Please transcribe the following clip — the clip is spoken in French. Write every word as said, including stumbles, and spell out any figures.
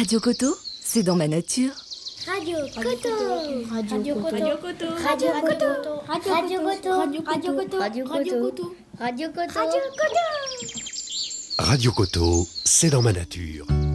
Radio Coto, c'est dans ma nature. Radio Coto. Radio Coto. Radio Coto. Radio Coto. Radio Coto. Radio Coto. Radio Coto. Radio Coto. Radio Coto, c'est dans ma nature.